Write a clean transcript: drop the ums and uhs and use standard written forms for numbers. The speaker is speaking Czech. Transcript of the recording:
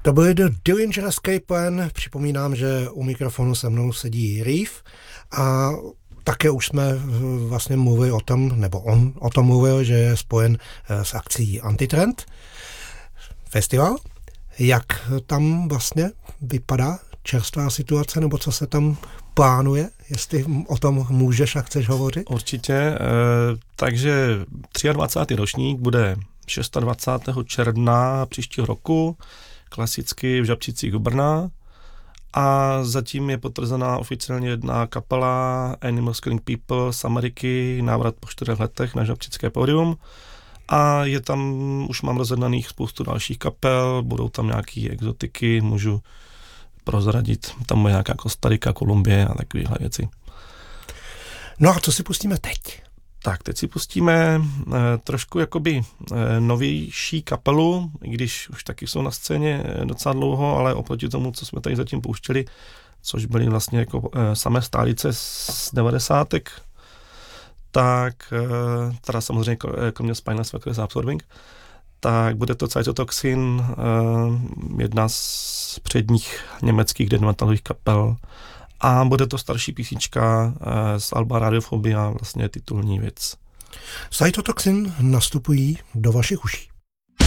To byly The Dillinger Escape Plan. Připomínám, že u mikrofonu se mnou sedí Reeve a také už jsme vlastně mluvili o tom, nebo on o tom mluvil, že je spojen s akcí Antitrend festival. Jak tam vlastně vypadá čerstvá situace, nebo co se tam plánuje, jestli o tom můžeš a chceš hovořit? Určitě, takže 23. ročník bude 26. června příštího roku, klasicky v Žabčicích u Brna, a zatím je potvrzená oficiálně jedna kapela Animals Killing People z Ameriky, návrat po 4 letech na Žabčické pódium, a je tam, už mám rozjednaných spoustu dalších kapel, budou tam nějaký exotiky, můžu prozradit, tam je nějaká Kostarika, Kolumbie a takovéhle věci. No a co si pustíme teď? Tak, teď si pustíme trošku jakoby novější kapelu, i když už taky jsou na scéně docela dlouho, ale oproti tomu, co jsme tady zatím pouštěli, což byly vlastně jako samé stálice z 90. tak teda samozřejmě kromě Spineless Factory Absorbing, tak bude to Cytotoxin, jedna z předních německých death metalových kapel, a bude to starší písnička z alba Radiofobia, vlastně titulní věc. Cytotoxin nastupují do vašich uší.